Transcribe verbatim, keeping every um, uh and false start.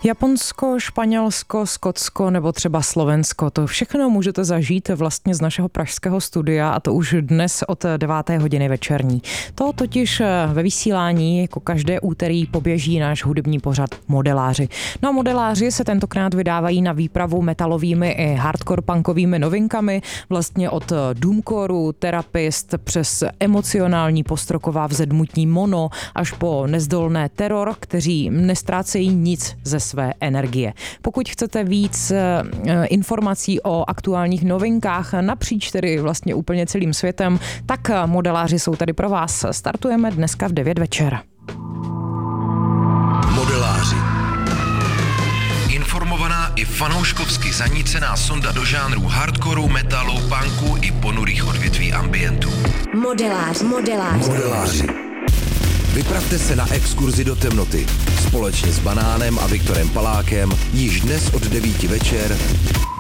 Japonsko, Španělsko, Skotsko nebo třeba Slovensko, to všechno můžete zažít vlastně z našeho pražského studia a to už dnes od deváté hodiny večerní. To totiž ve vysílání jako každé úterý poběží náš hudební pořad Modeláři. No a modeláři se tentokrát vydávají na výpravu metalovými i hardcore punkovými novinkami, vlastně od doomcoreu, Therapist přes emocionální postroková vzedmutní Mono až po nezdolné Terror, kteří nestrácejí nic ze své energie. Pokud chcete víc informací o aktuálních novinkách napříč tedy vlastně úplně celým světem, tak modeláři jsou tady pro vás. Startujeme dneska v devět večer. Modeláři. Informovaná i fanouškovsky zanícená sonda do žánrů hardcoreu, metalu, punku i ponurých odvětví ambientu. Modeláři. Modeláři. Modeláři. Vypravte se na exkurzi do temnoty společně s Banánem a Viktorem Palákem již dnes od devíti večer